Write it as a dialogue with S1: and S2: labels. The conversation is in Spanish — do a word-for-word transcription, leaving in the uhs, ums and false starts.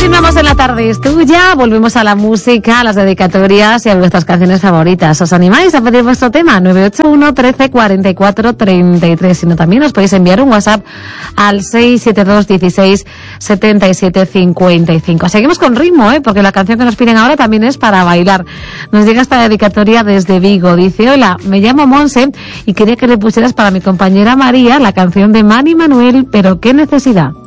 S1: Continuamos en La Tarde es Tuya, volvemos a la música, a las dedicatorias y a vuestras canciones favoritas. ¿Os animáis a pedir vuestro tema? nueve ocho uno, trece, cuarenta y cuatro, treinta y tres. Si no, también os podéis enviar un WhatsApp al seis siete dos, dieciséis, setenta y siete, cincuenta y cinco. Seguimos con ritmo, ¿eh? Porque la canción que nos piden ahora también es para bailar. Nos llega esta dedicatoria desde Vigo. Dice: hola, me llamo Monse y quería que le pusieras para mi compañera María la canción de Manny Manuel, Pero qué necesidad.